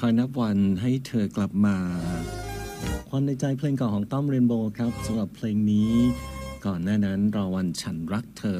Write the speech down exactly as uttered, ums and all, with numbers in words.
อยนับวันให้เธอกลับมาความในใจเพลงเก่าของต้อมเรนโบว์ครับสำหรับเพลงนี้ก่อนหน้านั้นรอวันฉันรักเธอ